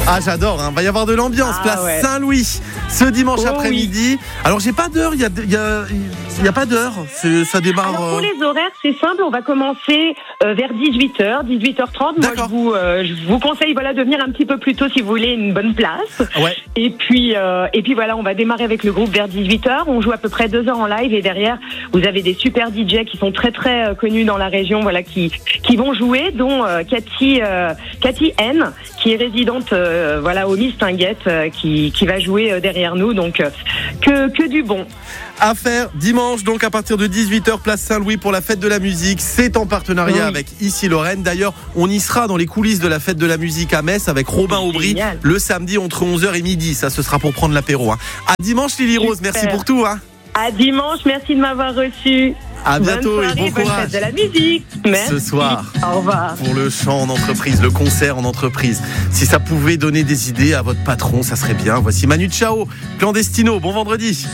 Ah, j'adore, hein. Va y avoir de l'ambiance, place ouais. Saint-Louis, ce dimanche après-midi. Oui. Alors, j'ai pas d'heure, il y a pas d'heure, ça démarre... Alors pour les horaires, c'est simple, on va commencer vers 18h, 18h30. D'accord. Moi, je vous conseille de venir un petit peu plus tôt si vous voulez une bonne place. Ouais. Et puis voilà, on va démarrer avec le groupe vers 18h. On joue à peu près 2 heures en live et derrière, vous avez des super DJ qui sont très très connus dans la région, qui vont jouer, dont Cathy N, qui est résidente au Mistinguette, qui va jouer derrière nous. Donc que du bon. À faire dimanche, donc à partir de 18h, place Saint-Louis pour la fête de la musique. C'est en partenariat avec Ici Lorraine. D'ailleurs, on y sera dans les coulisses de la fête de la musique à Metz avec Robin Aubry le samedi entre 11h et midi. Ça, ce sera pour prendre l'apéro. À dimanche, Lily Rose. Merci pour tout. À dimanche, merci de m'avoir reçu. À bientôt. Bonne soirée, et bon courage. bonne fête de la musique. Merci. Ce soir. Au revoir. Pour le chant en entreprise, le concert en entreprise. Si ça pouvait donner des idées à votre patron, ça serait bien. Voici Manu Chao, Clandestino. Bon vendredi.